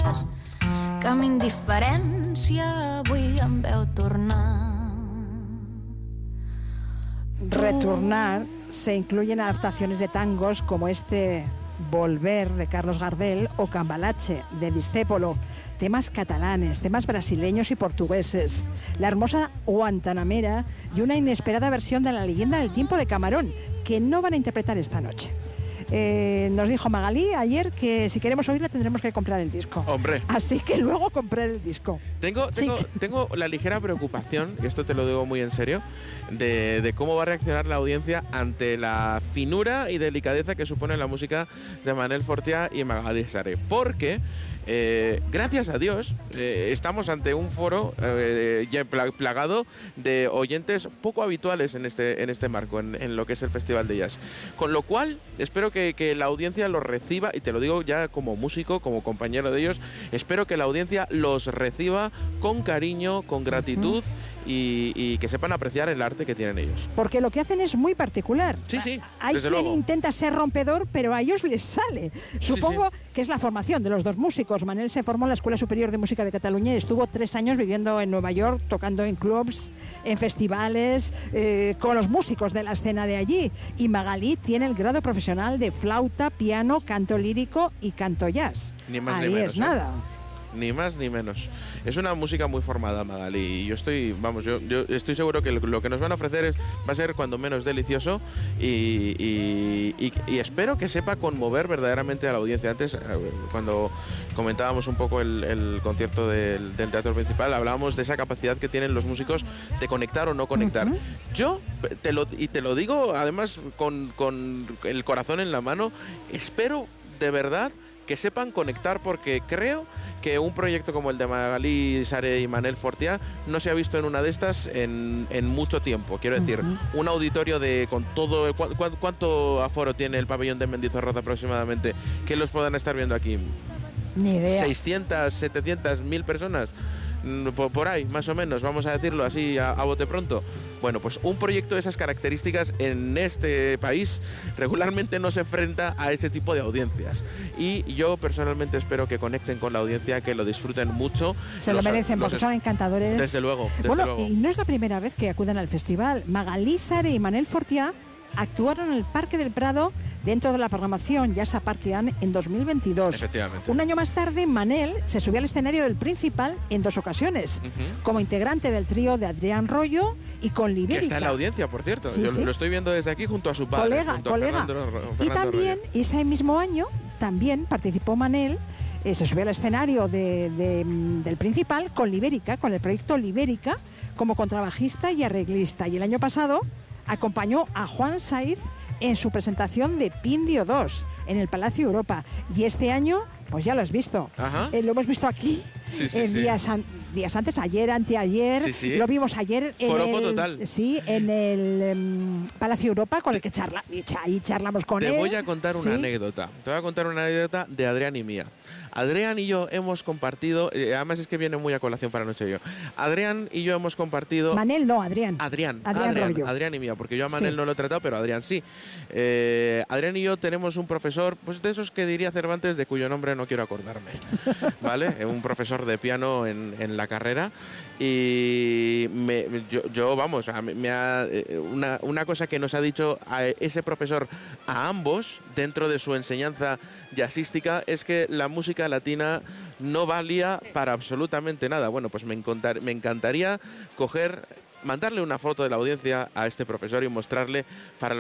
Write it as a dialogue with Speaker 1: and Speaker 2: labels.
Speaker 1: dies que amb indiferència avui em veu tornar.
Speaker 2: Retornar se incluyen adaptaciones de tangos como este Volver de Carlos Gardel o Cambalache de Discépolo, temas catalanes, temas brasileños y portugueses, la hermosa Guantanamera y una inesperada versión de La leyenda del tiempo de Camarón, que no van a interpretar esta noche. Nos dijo Magalí ayer que si queremos oírla tendremos que comprar el disco.
Speaker 3: Hombre.
Speaker 2: Así que luego compré el disco.
Speaker 3: Tengo la ligera preocupación, y esto te lo digo muy en serio, de cómo va a reaccionar la audiencia ante la finura y delicadeza que supone la música de Manel Fortià y Magalí Sare. Porque, gracias a Dios, estamos ante un foro ya plagado de oyentes poco habituales en este marco, en lo que es el Festival de Jazz. Con lo cual, espero que la audiencia los reciba, y te lo digo ya como músico, como compañero de ellos, espero que la audiencia los reciba con cariño, con gratitud y que sepan apreciar el arte que tienen ellos.
Speaker 2: Porque lo que hacen es muy particular.
Speaker 3: Sí,
Speaker 2: hay quien
Speaker 3: luego
Speaker 2: intenta ser rompedor, pero a ellos les sale. Supongo que es la formación de los dos músicos. Manel se formó en la Escuela Superior de Música de Cataluña y estuvo 3 años viviendo en Nueva York, tocando en clubs, en festivales, con los músicos de la escena de allí. Y Magalí tiene el grado profesional de flauta, piano, canto lírico y canto jazz.
Speaker 3: Ni más
Speaker 2: Ahí
Speaker 3: ni menos.
Speaker 2: es nada.
Speaker 3: Ni más ni menos. Es una música muy formada, Magalí, y yo estoy seguro que lo que nos van a ofrecer va a ser cuando menos delicioso y espero que sepa conmover verdaderamente a la audiencia. Antes, cuando comentábamos un poco el concierto del Teatro Principal, hablábamos de esa capacidad que tienen los músicos de conectar o no conectar. Yo te lo digo además con el corazón en la mano, espero de verdad que sepan conectar, porque creo que un proyecto como el de Magalí Sare y Manel Fortià no se ha visto en una de estas en mucho tiempo. Quiero decir, un auditorio con todo... ¿Cuánto aforo tiene el pabellón de Mendizorroza aproximadamente? Que los puedan estar viendo aquí.
Speaker 2: Ni idea.
Speaker 3: 600, 700, 1000 personas. Por ahí, más o menos, vamos a decirlo así a bote pronto. Bueno, pues un proyecto de esas características en este país regularmente no se enfrenta a ese tipo de audiencias. Y yo personalmente espero que conecten con la audiencia, que lo disfruten mucho.
Speaker 2: Se lo merecen porque son encantadores.
Speaker 3: Desde luego.
Speaker 2: Y no es la primera vez que acuden al festival. Magalí Sare y Manel Fortià actuaron en el Parque del Prado dentro de la programación Jazz a Parkean en 2022.
Speaker 3: Efectivamente.
Speaker 2: Un año más tarde, Manel se subió al escenario del Principal en 2 ocasiones, como integrante del trío de Adrián Rollo y con Libérica.
Speaker 3: Que está en la audiencia, por cierto.
Speaker 2: Sí,
Speaker 3: Yo lo estoy viendo desde aquí junto a su padre.
Speaker 2: Colega. Y también, ese mismo año, también participó Manel, se subió al escenario del Principal con Libérica, con el proyecto Libérica, como contrabajista y arreglista. Y el año pasado acompañó a Juan Saiz en su presentación de Pindio 2 en el Palacio Europa. Y este año, pues ya lo has visto. Lo hemos visto aquí días antes, ayer, anteayer. Lo vimos ayer en el Palacio Europa, con el que charlamos con él.
Speaker 3: Te voy a contar una anécdota. Te voy a contar una anécdota de Adrián y mía. Adrián y yo hemos compartido, además es que viene muy a colación para Noche yo. Adrián y yo hemos compartido...
Speaker 2: Manel no, Adrián.
Speaker 3: Adrián y mía, porque yo a Manel no lo he tratado, pero Adrián sí. Adrián y yo tenemos un profesor, pues de esos que diría Cervantes, de cuyo nombre no quiero acordarme, ¿vale? Un profesor de piano en la carrera, y una cosa que nos ha dicho a ese profesor a ambos dentro de su enseñanza jazzística es que la música latina no valía para absolutamente nada. Bueno, pues me encantaría mandarle una foto de la audiencia a este profesor y mostrarle para